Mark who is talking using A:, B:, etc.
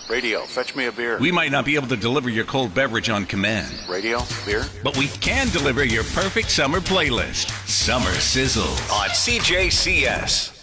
A: Radio, fetch me a beer.
B: We might not be able to deliver your cold beverage on command.
A: Radio, beer.
B: But we can deliver your perfect summer playlist. Summer Sizzle
C: on CJCS.